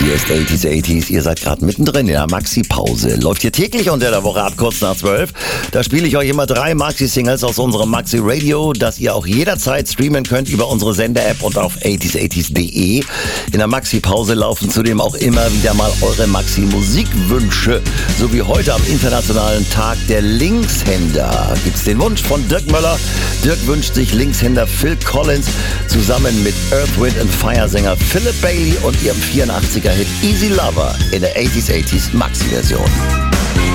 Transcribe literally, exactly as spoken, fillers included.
Hier ist achtziger achtziger. Ihr seid gerade mittendrin in der Maxi-Pause. Läuft hier täglich unter der Woche ab kurz nach zwölf. Da spiele ich euch immer drei Maxi-Singles aus unserem Maxi-Radio, das ihr auch jederzeit streamen könnt über unsere Sender-App und auf achtziger achtziger punkt de. In der Maxi-Pause laufen zudem auch immer wieder mal eure Maxi-Musikwünsche. So wie heute am Internationalen Tag der Linkshänder gibt's den Wunsch von Dirk Möller. Dirk wünscht sich Linkshänder Phil Collins zusammen mit Earth, Wind and Fire Sänger Philip Bailey und ihrem vierundachtziger Hit Easy Lover in der achtziger achtziger Maxi-Version.